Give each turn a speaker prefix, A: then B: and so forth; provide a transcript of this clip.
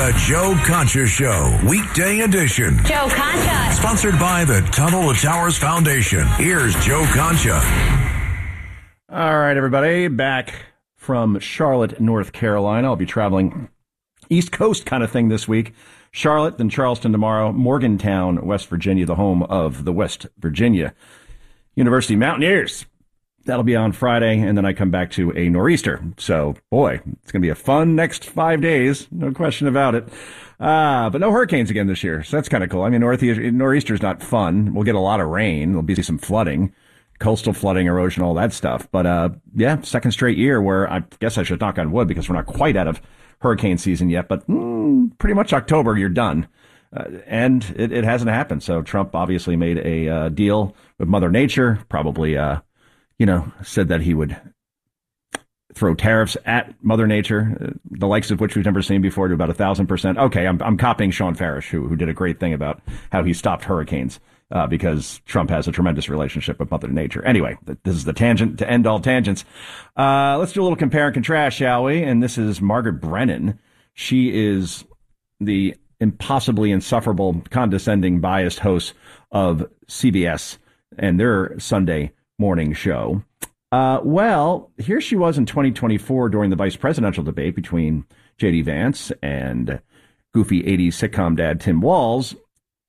A: The Joe Concha Show, weekday edition.
B: Joe Concha.
A: Sponsored by the Tunnel to Towers Foundation. Here's Joe Concha.
C: All right, everybody, back from Charlotte, North Carolina. I'll be traveling East Coast kind of thing this week. Charlotte, then Charleston tomorrow. Morgantown, West Virginia, the home of the West Virginia University Mountaineers. That'll be on Friday, and then I come back to a nor'easter. So, boy, it's going to be a fun next 5 days, no question about it. But no hurricanes again this year, so that's kind of cool. I mean, nor'easter's not fun. We'll get a lot of rain. There'll be some flooding, coastal flooding, erosion, all that stuff. But, yeah, second straight year where I guess I should knock on wood because we're not quite out of hurricane season yet, but pretty much October, you're done. And it hasn't happened. So Trump obviously made a deal with Mother Nature, probably said that he would throw tariffs at Mother Nature, the likes of which we've never seen before, to about 1,000%. Okay, I'm copying Sean Farish, who did a great thing about how he stopped hurricanes because Trump has a tremendous relationship with Mother Nature. Anyway, this is the tangent to end all tangents. Let's do a little compare and contrast, shall we? And this is Margaret Brennan. She is the impossibly insufferable, condescending, biased host of CBS and their Sunday morning show. Well, here she was in 2024 during the vice presidential debate between J.D. Vance and goofy 80s sitcom dad Tim Walz.